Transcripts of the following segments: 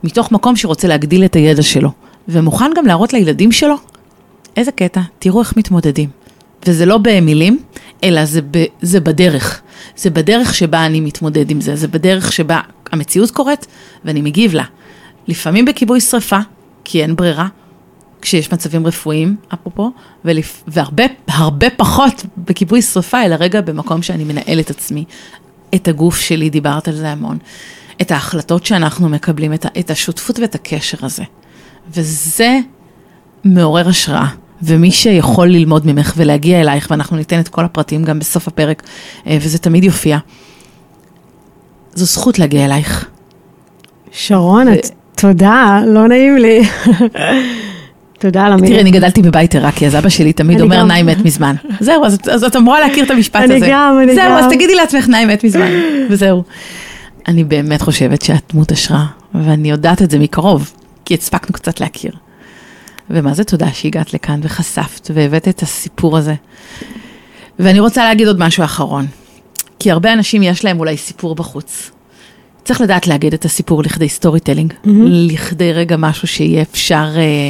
מתוך מקום שרוצה להגדיל את הידע שלו, ומוכן גם להראות לילדים שלו, איזה קטע, תראו איך מתמודדים. וזה לא במילים, אלא זה בדרך. זה בדרך שבה אני מתמודד עם זה, זה בדרך שבה המציאות קורית, ואני מגיב לה. לפעמים בכיבוי שריפה, כי אין ברירה, כשיש מצבים רפואיים, אפרופו, והרבה פחות בכיבוי שריפה, אלא רגע במקום שאני מנהל את עצמי, את הגוף שלי, דיברת על זה המון, את ההחלטות שאנחנו מקבלים, את השותפות ואת הקשר הזה. וזה מעורר השראה, ומי שיכול ללמוד ממך ולהגיע אלייך, ואנחנו ניתן את כל הפרטים גם בסוף הפרק, וזה תמיד יופיע. זו זכות להגיע אלייך. שרון, תודה, לא נעים לי. תודה על המילה. תראי, אני גדלתי בבית עיראקי, אז אבא שלי תמיד אומר, נאי מת מזמן. זהו, אז את אמורה להכיר את המשפט הזה. אני גם. זהו, אז תגידי לעצמך, נאי מת מזמן. וזהו. אני באמת חושבת שאת דמות השראה, ואני יודעת את זה מקרוב, כי הספקנו קצת להכיר. ומה זה תודה שהגעת לכאן וחשפת והבאת את הסיפור הזה. ואני רוצה להגיד עוד משהו אחרון. כי הרבה אנשים יש להם אולי סיפור בחוץ. צריך לדעת להגיד את הסיפור לכדי סטורי טלינג, לכדי רגע משהו שיהיה אפשר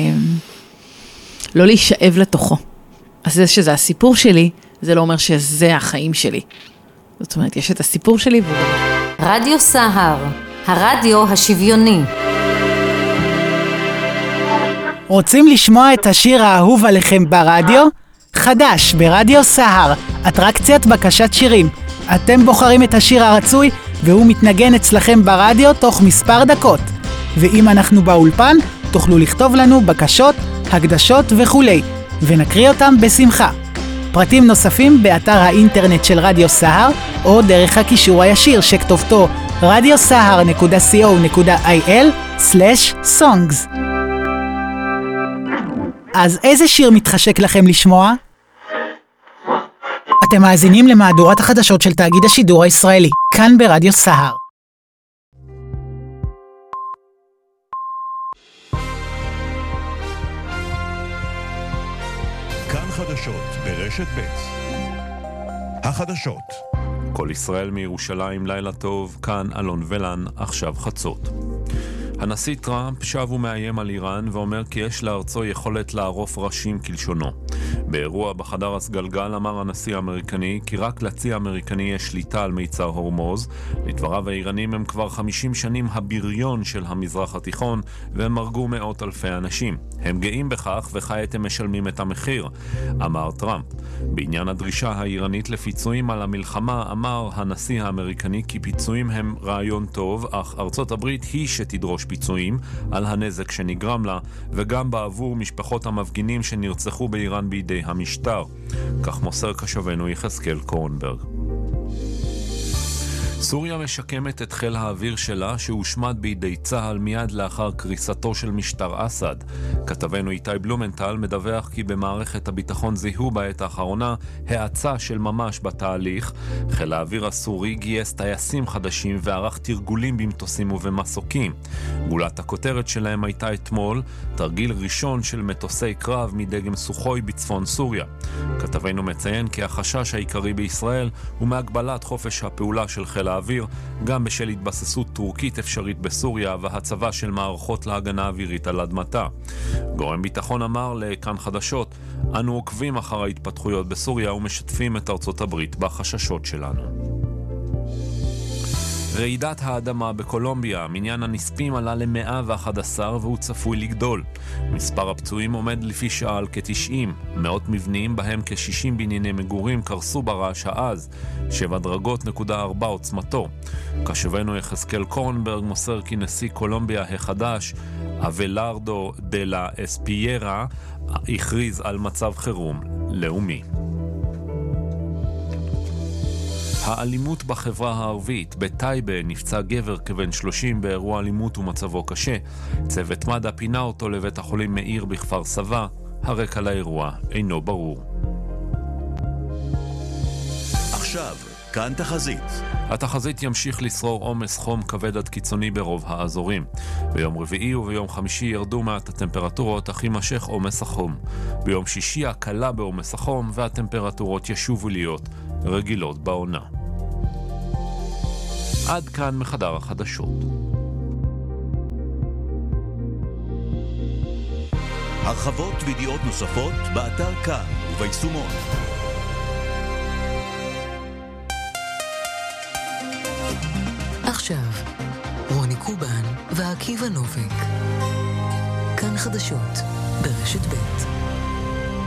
לא להישאב לתוכו. אז זה שזה הסיפור שלי, זה לא אומר שזה החיים שלי. זאת אומרת, יש את הסיפור שלי רדיו סהר, הרדיו השוויוני. רוצים לשמוע את השיר האהוב עליכם ברדיו? חדש ברדיו סהר, אטרקציית בקשת שירים. אתם בוחרים את השיר הרצוי והוא מתנגן אצלכם ברדיו תוך מספר דקות. ואם אנחנו באולפן, תוכלו לכתוב לנו בקשות, הקדשות וכולי, ונקריא אותם בשמחה. פרטים נוספים באתר האינטרנט של רדיו סהר, או דרך הקישור הישיר שכתובתו radiosahar.co.il/songs. אז איזה שיר מתחשק לכם לשמוע? אתם מאזינים למהדורת החדשות של תאגיד השידור הישראלי, כאן ברדיו סהר. כאן חדשות ברשת ב'. החדשות. כל ישראל מירושלים, לילה טוב, כאן אלון ולן, עכשיו חצות. הנשיא טראמפ שב ומאיים על איראן ואומר כי יש לארצו יכולת לערוף ראשים כלשונו. באירוע בחדר הסגלגל אמר הנשיא האמריקני כי רק לצי האמריקני יש שליטה על מיצר הורמוז. לדבריו האיראנים הם כבר 50 שנים הבריון של המזרח התיכון והם הרגו מאות אלפי אנשים. הם גאים בכך וכעת הם משלמים את המחיר, אמר טראמפ. בעניין הדרישה האיראנית לפיצויים על המלחמה אמר הנשיא האמריקני כי פיצויים הם רעיון טוב, אך ארצות הברית היא שתדרוש פיצויים על הנזק שנגרם לה וגם בעבור משפחות המפגינים שנרצחו באיראן בידי המשטר. כך מוסר קשבנו יחזקאל קורנברג. סוריה משקמת את חיל האוויר שלה שהושמד בידי צה"ל מיד לאחר קריסתו של משטר אסד. כתבנו איתי בלומנטל מדווח כי במערכת הביטחון זיהו בעת האחרונה האצה של ממש בתהליך. חיל האוויר הסורי גייס טייסים חדשים וערך תרגולים במטוסים ובמסוקים. גולת הכותרת שלהם הייתה אתמול תרגיל ראשון של מטוסי קרב מדגם סוחוי בצפון סוריה. כתבנו מציין כי החשש העיקרי בישראל הוא מהגבלת חופש הפעולה של חיל האוויר, גם בשל התבססות טורקית אפשרית בסוריה והצבה של מערכות להגנה אווירית על אדמתה. גורם ביטחון אמר לכאן חדשות, אנו עוקבים אחר ההתפתחויות בסוריה ומשתפים את ארצות הברית בחששות שלנו. רעידת האדמה בקולומביה, מניין הנספים עלה ל-111 והוא צפוי לגדול. מספר הפצועים עומד לפי שעה על כ-90. מאות מבנים בהם כ-60 בנייני מגורים קרסו ברעש העז, 7.4 עוצמתו. קשבנו יחזקאל קורנברג מוסר כי נשיא קולומביה החדש, אבלארדו דה לה אספיירה, הכריז על מצב חירום לאומי. האלימות בחברה הערבית. בטייבה נפצע גבר כבן 30 באירוע אלימות ומצבו קשה. צוות מד"א פינה אותו לבית החולים מאיר בכפר סבא. הרקע לאירוע אינו ברור. עכשיו, כאן תחזית. התחזית ימשיך לשרור עומס חום כבד עד קיצוני ברוב האזורים. ביום רביעי וביום חמישי ירדו מעט הטמפרטורות, אך יימשך עומס החום. ביום שישי הקלה בעומס החום והטמפרטורות ישובו להיות רגילות בעונה. עד כאן מחדר החדשות. הרחבות וידיעות נוספות באתר כאן וביישומון. עכשיו, רוני קובן ועקיבא נוביק. כאן חדשות, ברשת ב'.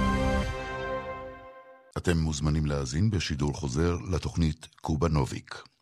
אתם מוזמנים להאזין בשידור חוזר לתוכנית קובנוביק.